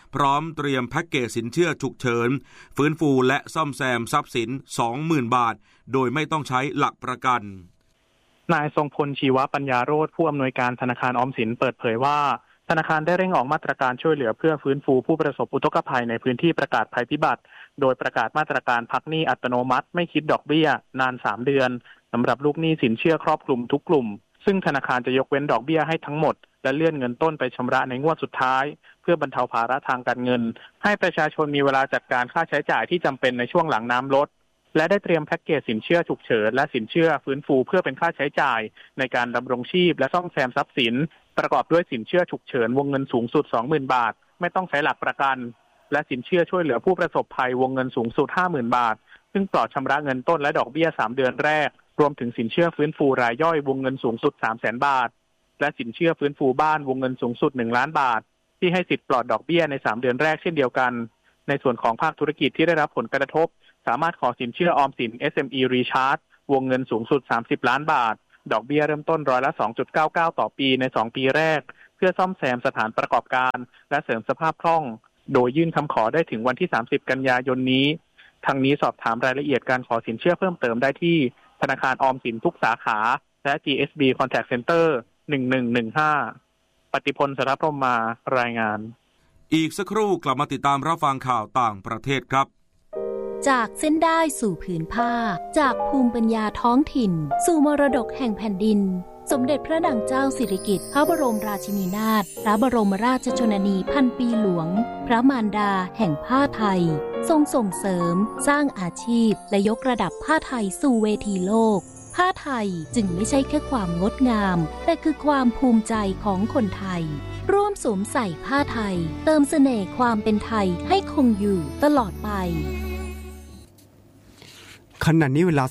พร้อมเตรียมแพ็กเกจสินเชื่อฉุกเฉินฟื้นฟูและซ่อมแซมทรัพย์สิน 20,000 บาทโดยไม่ต้องใช้หลักประกันนายทรงพลชีวปัญญาโรจน์ผู้อำนวยการธนาคารออมสินเปิดเผยว่าธนาคารได้เร่งออกมาตรการช่วยเหลือเพื่อฟื้นฟูผู้ประสบอุทกภัยในพื้นที่ประกาศภัยพิบัติโดยประกาศมาตรการพักหนี้อัตโนมัติไม่คิดดอกเบี้ยนาน3เดือนสำหรับลูกหนี้สินเชื่อครอบคลุมทุกกลุ่มซึ่งธนาคารจะยกเว้นดอกเบี้ยให้ทั้งหมดและเลื่อนเงินต้นไปชำระในงวดสุดท้ายเพื่อบรรเทาภาระทางการเงินให้ประชาชนมีเวลาจัดการค่าใช้จ่ายที่จำเป็นในช่วงหลังน้ำลดและได้เตรียมแพ็กเกจสินเชื่อฉุกเฉินและสินเชื่อฟื้นฟูเพื่อเป็นค่าใช้จ่ายในการดำรงชีพและซ่อมแซมทรัพย์สินประกอบด้วยสินเชื่อฉุกเฉินวงเงินสูงสุด 20,000 บาทไม่ต้องใช้หลักประกันและสินเชื่อช่วยเหลือผู้ประสบภัยวงเงินสูงสุด 50,000 บาทซึ่งปลอดชำระเงินต้นและดอกเบี้ย3เดือนแรกรวมถึงสินเชื่อฟื้นฟูรายย่อยวงเงินสูงสุด 300,000 บาทและสินเชื่อฟื้นฟูบ้านวงเงินสูงสุด1ล้านบาทที่ให้สิทธิ์ปลอดดอกเบี้ยใน3เดือนแรกเช่นเดียวกันในส่วนของภาคธุรกิจที่ได้รับผลกระทบสามารถขอสินเชื่อออมสิน SME Recharge วงเงินสูงสุด30ล้านบาทดอกเบี้ยเริ่มต้นร้อยละ 2.99 ต่อปีใน2ปีแรกเพื่อซ่อมแซมสถานประกอบการและเสริมสภาพคล่องโดยยื่นคำขอได้ถึงวันที่30กันยายนนี้ทางนี้สอบถามรายละเอียดการขอสินเชื่อเพิ่มเติมได้ที่ธนาคารออมสินทุกสาขาและ GSB Contact Center 1115ปฏิพล สรพรหมมารายงานอีกสักครู่กลับมาติดตามรับฟังข่าวต่างประเทศครับจากเส้นได้สู่ผืนผ้าจากภูมิปัญญาท้องถิ่นสู่มรดกแห่งแผ่นดินสมเด็จพระนางเจ้าสิริกิติ์พระบรมราชินีนาถพระบรมราชชนนีพันปีหลวงพระมารดาแห่งผ้าไทยทรงส่งเสริมสร้างอาชีพและยกระดับผ้าไทยสู่เวทีโลกผ้าไทยจึงไม่ใช่แค่ความงดงามแต่คือความภูมิใจของคนไทยร่วมสวมใส่ผ้าไทยเติมเสน่ห์ความเป็นไทยให้คงอยู่ตลอดไปขณะนี้เวลา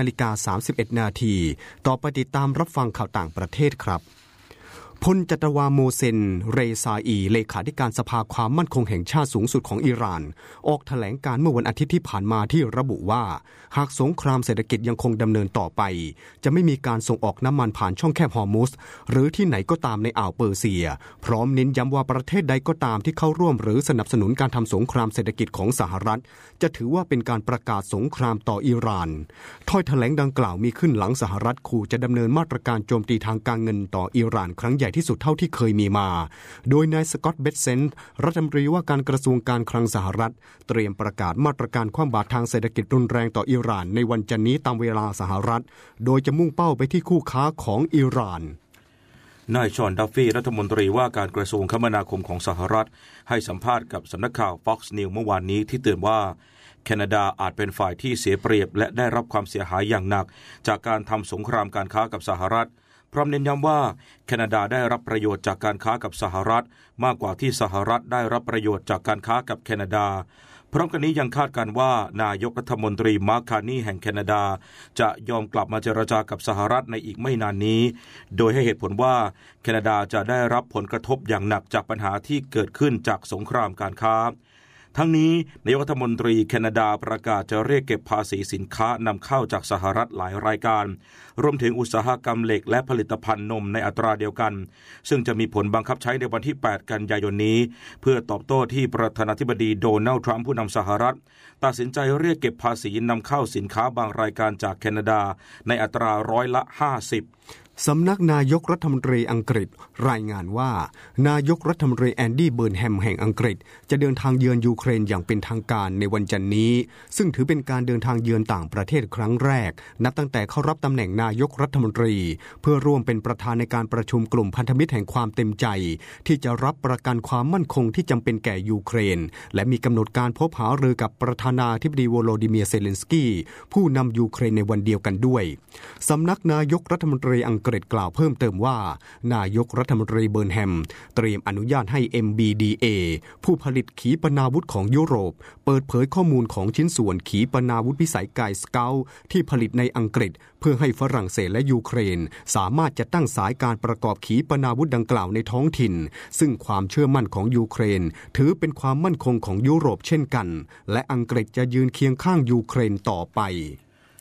12:31 นาทีต่อไปติดตามรับฟังข่าวต่างประเทศครับพลจัตวาโมเซนเรซาอีเลขาธิการสภาความมั่นคงแห่งชาติสูงสุดของอิหร่านออกแถลงการเมื่อวันอาทิตย์ที่ผ่านมาที่ระบุว่าหากสงครามเศรษฐกิจยังคงดำเนินต่อไปจะไม่มีการส่งออกน้ำมันผ่านช่องแคบฮอร์มุซหรือที่ไหนก็ตามในอ่าวเปอร์เซียพร้อมเน้นย้ำว่าประเทศใดก็ตามที่เข้าร่วมหรือสนับสนุนการทำสงครามเศรษฐกิจของสหรัฐจะถือว่าเป็นการประกาศสงครามต่ออิหร่านถ้อยแถลงดังกล่าวมีขึ้นหลังสหรัฐขู่จะดำเนินมาตรการโจมตีทางการเงินต่ออิหร่านครั้งใหญ่ที่สุดเท่าที่เคยมีมาโดยนายสกอตต์เบสเซนต์รัฐมนตรีว่าการกระทรวงการคลังสหรัฐเตรียมประกาศมาตรการคว่ำบาตรทางเศรษฐกิจรุนแรงต่ออิหร่านในวันจันทร์นี้ตามเวลาสหรัฐโดยจะมุ่งเป้าไปที่คู่ค้าของอิหร่านนายชอนดัฟฟี่รัฐมนตรีว่าการกระทรวงคมนาคมของสหรัฐให้สัมภาษณ์กับสำนักข่าว Fox News เมื่อวานนี้ที่เตือนว่าแคนาดาอาจเป็นฝ่ายที่เสียเปรียบและได้รับความเสียหายอย่างหนักจากการทำสงครามการค้ากับสหรัฐพร้อมเน้นย้ำว่าแคนาดาได้รับประโยชน์จากการค้ากับสหรัฐมากกว่าที่สหรัฐได้รับประโยชน์จากการค้ากับแคนาดาพร้อมกันนี้ยังคาดการว่านายกรัฐมนตรีมาร์ค คาร์นีแห่งแคนาดาจะยอมกลับมาเจรจากับสหรัฐในอีกไม่นานนี้โดยให้เหตุผลว่าแคนาดาจะได้รับผลกระทบอย่างหนักจากปัญหาที่เกิดขึ้นจากสงครามการค้าทั้งนี้นายกรัฐมนตรีแคนาดาประกาศจะเรียกเก็บภาษีสินค้านำเข้าจากสหรัฐหลายรายการรวมถึงอุตสาหกรรมเหล็กและผลิตภัณฑ์นมในอัตราเดียวกันซึ่งจะมีผลบังคับใช้ในวันที่8กันยายนนี้เพื่อตอบโต้ที่ประธานาธิบดีโดนัลด์ทรัมป์ผู้นำสหรัฐตัดสินใจเรียกเก็บภาษีนำเข้าสินค้าบางรายการจากแคนาดาในอัตราร้อยละ 50 สำนักนายกรัฐมนตรีอังกฤษรายงานว่านายกรัฐมนตรีแอนดี้เบิร์นแฮมแห่งอังกฤษจะเดินทางเยือนยูเครนอย่างเป็นทางการในวันจันทร์นี้ซึ่งถือเป็นการเดินทางเยือนต่างประเทศครั้งแรกนับตั้งแต่เข้ารับตำแหน่งนายกรัฐมนตรีเพื่อร่วมเป็นประธานในการประชุมกลุ่มพันธมิตรแห่งความเต็มใจที่จะรับประกันความมั่นคงที่จำเป็นแก่ยูเครนและมีกำหนดการพบหารือกับประธานาธิบดีโวโลดิเมียร์เซเลนสกี้ผู้นำยูเครนในวันเดียวกันด้วยสำนักนายกรัฐมนตรีอังกฤษกล่าวเพิ่มเติมว่านายกรัฐมนตรีเบิร์นแฮมเตรียมอนุญาตให้ MBDA ผู้ผลิตขีปนาวุธของยุโรปเปิดเผยข้อมูลของชิ้นส่วนขีปนาวุธพิสัยไกสเกลที่ผลิตในอังกฤษเพื่อให้ฝรั่งเศสและยูเครนสามารถจะตั้งสายการประกอบขีปนาวุธดังกล่าวในท้องถิ่นซึ่งความเชื่อมั่นของยูเครนถือเป็นความมั่นคงของยุโรปเช่นกันและอังกฤษจะยืนเคียงข้างยูเครนต่อไป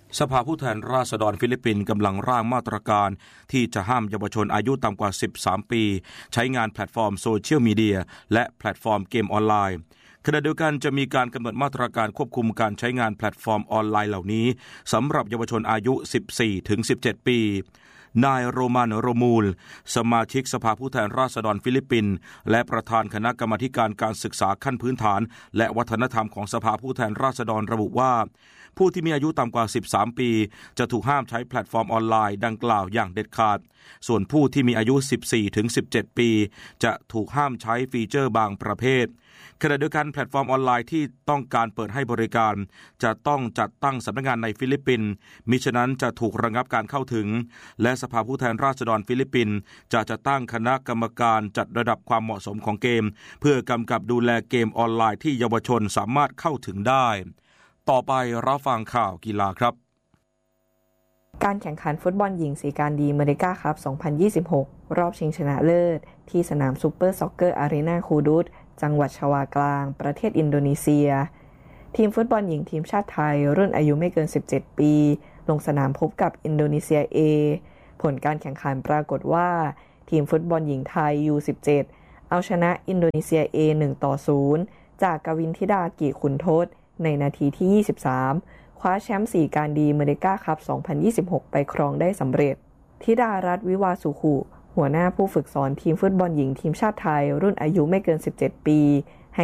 สภาผู้แทนราษฎรฟิลิปปินส์กำลังร่างมาตรการที่จะห้ามเยาวชนอายุต่ำกว่า13ปีใช้งานแพลตฟอร์มโซเชียลมีเดียและแพลตฟอร์มเกมออนไลน์ขณะเดียวกันจะมีการกำหนดมาตรการควบคุมการใช้งานแพลตฟอร์มออนไลน์เหล่านี้สำหรับเยาวชนอายุ 14-17 ปีนายโรมานโรมูลสมาชิกสภาผู้แทนราษฎรฟิลิปปินส์และประธานคณะกรรมาธิการการศึกษาขั้นพื้นฐานและวัฒนธรรมของสภาผู้แทนราษฎรระบุว่าผู้ที่มีอายุต่ำกว่า13ปีจะถูกห้ามใช้แพลตฟอร์มออนไลน์ดังกล่าวอย่างเด็ดขาดส่วนผู้ที่มีอายุ 14-17 ปีจะถูกห้ามใช้ฟีเจอร์บางประเภทขณะเดียวกันแพลตฟอร์มออนไลน์ที่ต้องการเปิดให้บริการจะต้องจัดตั้งสำนักงานในฟิลิปปินส์มิฉะนั้นจะถูกระงับการเข้าถึงและสภาผู้แทนราษฎรฟิลิปปินส์จะตั้งคณะกรรมการจัดระดับความเหมาะสมของเกมเพื่อกำกับดูแลเกมออนไลน์ที่เยาวชนสามารถเข้าถึงได้ต่อไปรับฟังข่าวกีฬาครับการแข่งขันฟุตบอลหญิงสีการดีเมริกาคัพ 2026 รอบชิงชนะเลิศที่สนามซูเปอร์ซ็อกเกอร์อารีนาคูดุสจังหวัดชวากลางประเทศอินโดนีเซียทีมฟุตบอลหญิงทีมชาติไทยรุ่นอายุไม่เกิน17ปีลงสนามพบกับอินโดนีเซีย A ผลการแข่งขันปรากฏว่าทีมฟุตบอลหญิงไทย U17 เอาชนะอินโดนีเซีย A 1-0 จากกวินธิดากิขุนทศในนาทีที่ 23 คว้าแชมป์4การดีเมริกาคัพ 2026 ไปครองได้สำเร็จธิดารัตน์วิวาสุขุหัวหน้าผู้ฝึกสอนทีมฟุตบอลหญิงทีมชาติไทยรุ่นอายุไม่เกิน17ปี